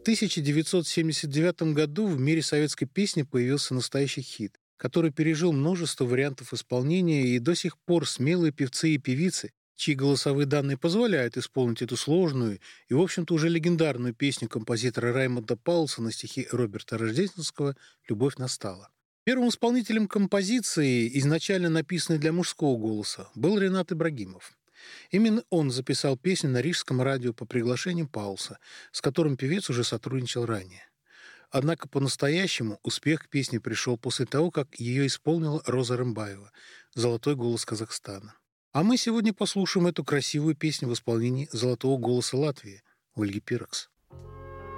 1979 году в мире советской песни появился настоящий хит, который пережил множество вариантов исполнения, и до сих пор смелые певцы и певицы, чьи голосовые данные позволяют исполнить эту сложную и, в общем-то, уже легендарную песню композитора Раймонда Паулса на стихи Роберта Рождественского «Любовь настала». Первым исполнителем композиции, изначально написанной для мужского голоса, был Ренат Ибрагимов. Именно он записал песню на Рижском радио по приглашению Паулса, с которым певец уже сотрудничал ранее. Однако по-настоящему успех песни пришел после того, как ее исполнила Роза Рымбаева, золотой голос Казахстана. А мы сегодня послушаем эту красивую песню в исполнении золотого голоса Латвии Ольги Пирокс.